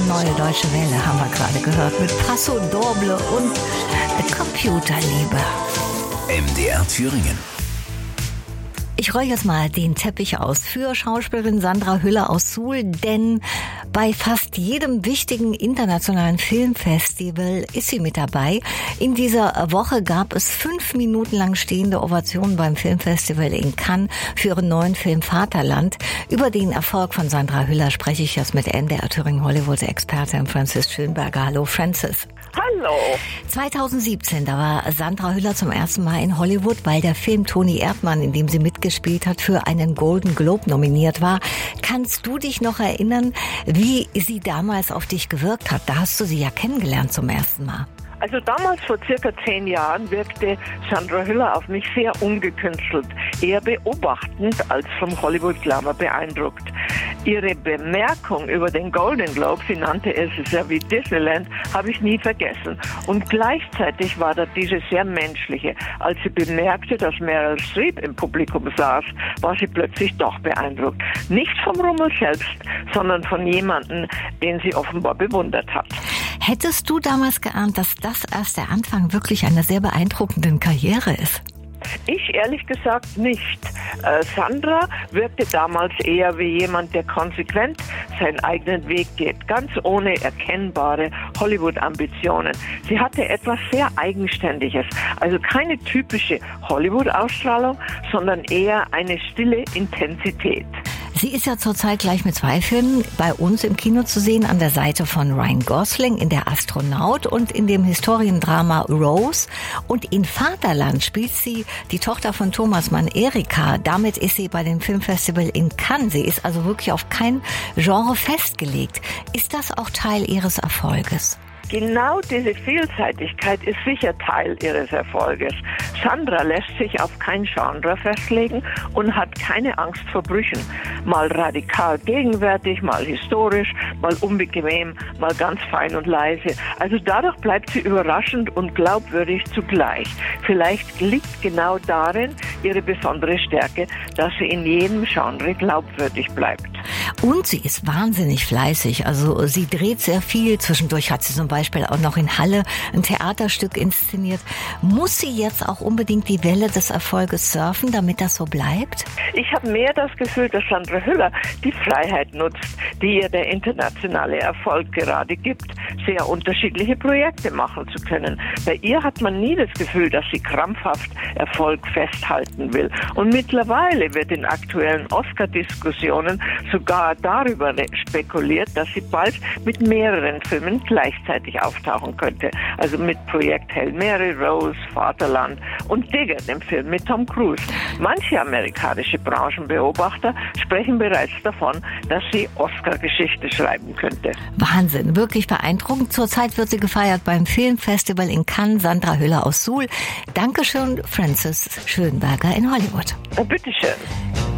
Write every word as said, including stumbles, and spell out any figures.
Neue Deutsche Welle haben wir gerade gehört mit Paso Doble und Computerliebe. M D R Thüringen. Ich roll jetzt mal den Teppich aus für Schauspielerin Sandra Hüller aus Suhl, denn bei fast jedem wichtigen internationalen Filmfestival ist sie mit dabei. In dieser Woche gab es fünf Minuten lang stehende Ovationen beim Filmfestival in Cannes für ihren neuen Film Vaterland. Über den Erfolg von Sandra Hüller spreche ich jetzt mit M D R Thüringen Hollywood-Expertin Francis Schönberger. Hallo Francis. Hallo. zweitausendsiebzehn, da war Sandra Hüller zum ersten Mal in Hollywood, weil der Film Toni Erdmann, in dem sie mitgespielt hat, für einen Golden Globe nominiert war. Kannst du dich noch erinnern, wie sie damals auf dich gewirkt hat? Da hast du sie ja kennengelernt zum ersten Mal. Also damals, vor circa zehn Jahren, wirkte Sandra Hüller auf mich sehr ungekünstelt, eher beobachtend als vom Hollywood-Glamour beeindruckt. Ihre Bemerkung über den Golden Globe, sie nannte es, es ist ja wie Disneyland, habe ich nie vergessen. Und gleichzeitig war da diese sehr menschliche. Als sie bemerkte, dass Meryl Streep im Publikum saß, war sie plötzlich doch beeindruckt. Nicht vom Rummel selbst, sondern von jemandem, den sie offenbar bewundert hat. Hättest du damals geahnt, dass das erst der Anfang wirklich einer sehr beeindruckenden Karriere ist? Ich ehrlich gesagt nicht. Äh, Sandra wirkte damals eher wie jemand, der konsequent seinen eigenen Weg geht, ganz ohne erkennbare Hollywood-Ambitionen. Sie hatte etwas sehr Eigenständiges, also keine typische Hollywood-Ausstrahlung, sondern eher eine stille Intensität. Sie ist ja zurzeit gleich mit zwei Filmen bei uns im Kino zu sehen, an der Seite von Ryan Gosling in Der Astronaut und in dem Historiendrama Rose. Und in Vaterland spielt sie die Tochter von Thomas Mann, Erika. Damit ist sie bei dem Filmfestival in Cannes. Sie ist also wirklich auf kein Genre festgelegt. Ist das auch Teil ihres Erfolges? Genau diese Vielseitigkeit ist sicher Teil ihres Erfolges. Sandra lässt sich auf kein Genre festlegen und hat keine Angst vor Brüchen. Mal radikal gegenwärtig, mal historisch, mal unbequem, mal ganz fein und leise. Also dadurch bleibt sie überraschend und glaubwürdig zugleich. Vielleicht liegt genau darin ihre besondere Stärke, dass sie in jedem Genre glaubwürdig bleibt. Und sie ist wahnsinnig fleißig. Also sie dreht sehr viel. Zwischendurch hat sie zum Beispiel auch noch in Halle ein Theaterstück inszeniert. Muss sie jetzt auch unbedingt die Welle des Erfolges surfen, damit das so bleibt? Ich habe mehr das Gefühl, dass Sandra Hüller die Freiheit nutzt, die ihr der internationale Erfolg gerade gibt, sehr unterschiedliche Projekte machen zu können. Bei ihr hat man nie das Gefühl, dass sie krampfhaft Erfolg festhalten will. Und mittlerweile wird in aktuellen Oscar-Diskussionen sogar darüber spekuliert, dass sie bald mit mehreren Filmen gleichzeitig auftauchen könnte. Also mit Projekt Hail Mary, Rose, Vaterland und Digger, dem Film mit Tom Cruise. Manche amerikanische Branchenbeobachter sprechen bereits davon, dass sie Oscar-Geschichte schreiben könnte. Wahnsinn, wirklich beeindruckend. Zurzeit wird sie gefeiert beim Filmfestival in Cannes. Sandra Hüller aus Suhl. Dankeschön, Francis Schönberger in Hollywood. Bitteschön.